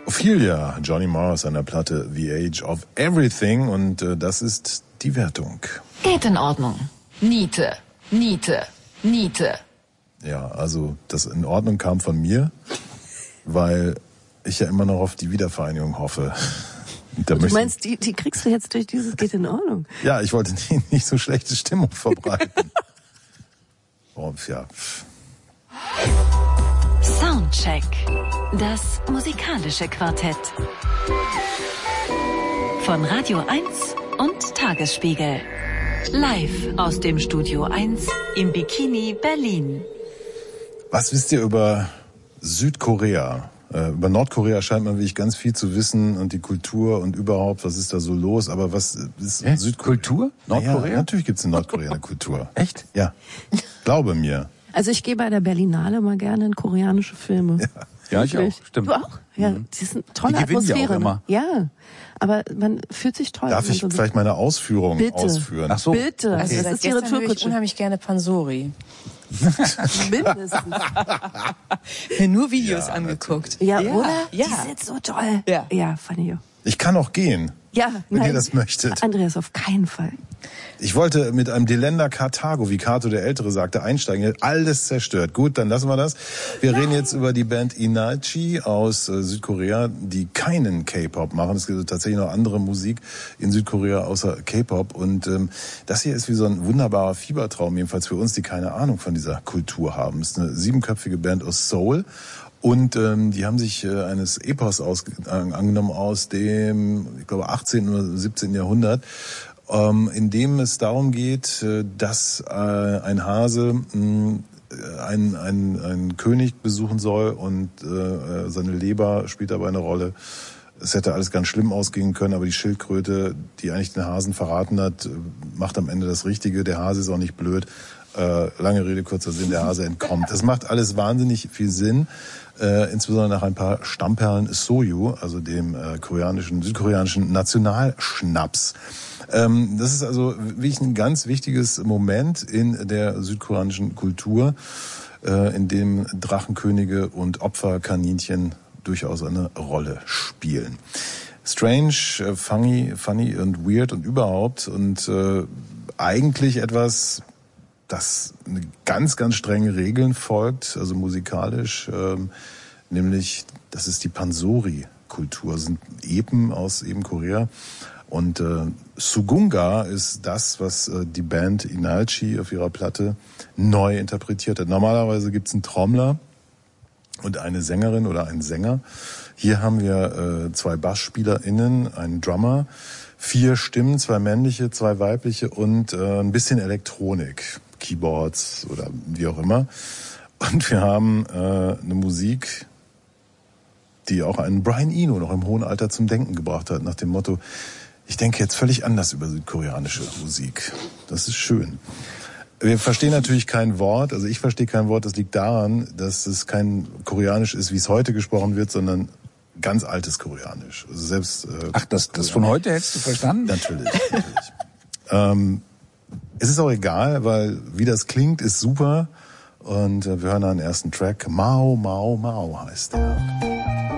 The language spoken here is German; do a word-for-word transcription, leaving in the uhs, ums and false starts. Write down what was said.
Ophelia, Johnny Marr, seiner Platte The Age of Everything, und äh, das ist die Wertung. Geht in Ordnung. Niete, Niete, Niete. Ja, also das in Ordnung kam von mir, weil ich ja immer noch auf die Wiedervereinigung hoffe. Da du meinst, die, die kriegst du jetzt durch dieses Geht in Ordnung? Ja, ich wollte nicht, nicht so schlechte Stimmung verbreiten. Oh, ja. Soundcheck. Das musikalische Quartett. Von Radio eins und Tagesspiegel. Live aus dem Studio eins im Bikini Berlin. Was wisst ihr über Südkorea? Äh, über Nordkorea scheint man wirklich ganz viel zu wissen und die Kultur und überhaupt, was ist da so los? Aber was ist äh, Südkorea? Kultur? Nordkorea? Ja, natürlich gibt es in Nordkorea eine Kultur. Echt? Ja, glaube mir. Also ich gehe bei der Berlinale mal gerne in koreanische Filme. Ja, ja ich auch, stimmt. Du auch? Ja, mhm. die sind tolle die Atmosphäre. Ja, auch immer. Ja, aber man fühlt sich toll. Darf ich so vielleicht meine Ausführungen Bitte. ausführen? Ach so. Bitte. Okay. Also das seit ist ihre gestern höre ich Türkische. unheimlich gerne Pansori. Mindestens. Mir nur Videos Ja, angeguckt. Ja, ja, oder? Ja. Die sind so toll. Ja. Ja, funny you. Ich kann auch gehen, Ja, wenn nein. ihr das möchtet. Andreas, auf keinen Fall. Ich wollte mit einem Delenda Karthago, wie Kato der Ältere sagte, einsteigen. Er hat alles zerstört. Gut, dann lassen wir das. Wir Nein. reden jetzt über die Band Inalchi aus äh, Südkorea, die keinen K-Pop machen. Es gibt tatsächlich noch andere Musik in Südkorea außer K-Pop. Und ähm, das hier ist wie so ein wunderbarer Fiebertraum, jedenfalls für uns, die keine Ahnung von dieser Kultur haben. Es ist eine siebenköpfige Band aus Seoul. Und ähm, die haben sich äh, eines Epos aus, äh, angenommen aus dem, ich glaube, achtzehnten oder siebzehnten Jahrhundert. Ähm, in dem es darum geht, äh, dass äh, ein Hase mh, einen, einen, einen König besuchen soll und äh, seine Leber spielt dabei eine Rolle. Es hätte alles ganz schlimm ausgehen können, aber die Schildkröte, die eigentlich den Hasen verraten hat, macht am Ende das Richtige. Der Hase ist auch nicht blöd. Äh, lange Rede, kurzer Sinn, der Hase entkommt. Das macht alles wahnsinnig viel Sinn. Äh, insbesondere nach ein paar Stammperlen Soju, also dem äh, koreanischen, südkoreanischen Nationalschnaps. Ähm, das ist also wirklich ein ganz wichtiges Moment in der südkoreanischen Kultur, äh, in dem Drachenkönige und Opferkaninchen durchaus eine Rolle spielen. Strange, äh, funny, funny und weird und überhaupt und äh, eigentlich etwas, das eine ganz, ganz strenge Regeln folgt, also musikalisch, ähm, nämlich das ist die Pansori-Kultur, das sind Epen aus eben Korea. Und äh, Sugunga ist das, was äh, die Band Inalchi auf ihrer Platte neu interpretiert hat. Normalerweise gibt's einen Trommler und eine Sängerin oder einen Sänger. Hier haben wir äh, zwei BassspielerInnen, einen Drummer, vier Stimmen, zwei männliche, zwei weibliche und äh, ein bisschen Elektronik, Keyboards oder wie auch immer. Und wir haben äh, eine Musik, die auch einen Brian Eno noch im hohen Alter zum Denken gebracht hat, nach dem Motto, ich denke jetzt völlig anders über südkoreanische Musik. Das ist schön. Wir verstehen natürlich kein Wort, also ich verstehe kein Wort, das liegt daran, dass es kein Koreanisch ist, wie es heute gesprochen wird, sondern ganz altes Koreanisch. Also selbst, äh, Ach, das, das von heute hättest du verstanden? Natürlich, natürlich. ähm, es ist auch egal, weil wie das klingt, ist super. Und äh, wir hören einen ersten Track. Mao, Mao, Mao heißt der.